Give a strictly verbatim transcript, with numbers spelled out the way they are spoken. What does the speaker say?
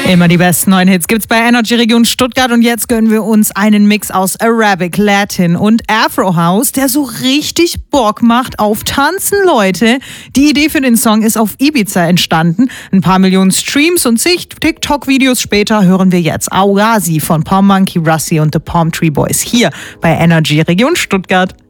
Immer die besten neuen Hits gibt's bei Energy Region Stuttgart und jetzt gönnen wir uns einen Mix aus Arabic, Latin und Afro House, der so richtig Bock macht auf Tanzen, Leute. Die Idee für den Song ist auf Ibiza entstanden. Ein paar Millionen Streams und zig TikTok-Videos später hören wir jetzt Aurasi von Palm Monkey, Russi und The Palm Tree Boys hier bei Energy Region Stuttgart.